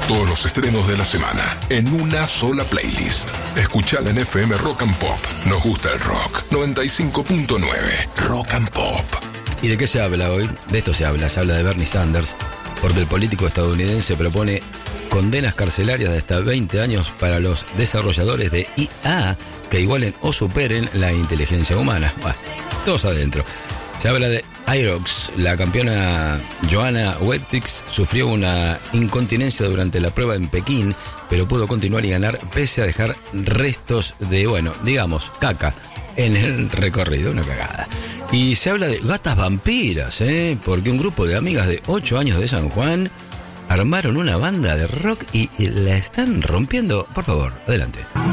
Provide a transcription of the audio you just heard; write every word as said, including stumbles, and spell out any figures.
Todos los estrenos de la semana en una sola playlist. Escuchala en F M Rock and Pop. Nos gusta el rock. noventa y cinco punto nueve Rock and Pop. ¿Y de qué se habla hoy? De esto se habla. Se habla de Bernie Sanders, porque el político estadounidense propone condenas carcelarias de hasta veinte años para los desarrolladores de I A que igualen o superen la inteligencia humana. Bueno, todos adentro. Se habla de Aerox. La campeona Joanna Wettix sufrió una incontinencia durante la prueba en Pekín, pero pudo continuar y ganar pese a dejar restos de, bueno, digamos, caca en el recorrido. Una cagada. Y se habla de gatas vampiras, ¿eh? Porque un grupo de amigas de ocho años de San Juan armaron una banda de rock y, y la están rompiendo. Por favor, adelante.